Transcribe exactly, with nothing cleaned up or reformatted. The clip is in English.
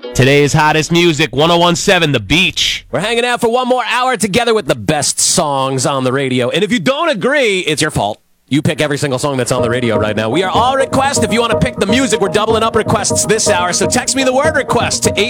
Today's hottest music, one oh one seven The Beach. We're hanging out for one more hour together with the best songs on the radio. And if you don't agree, it's your fault. You pick every single song that's on the radio right now. We are all request. If you want to pick the music, we're doubling up requests this hour. So text me the word request to eight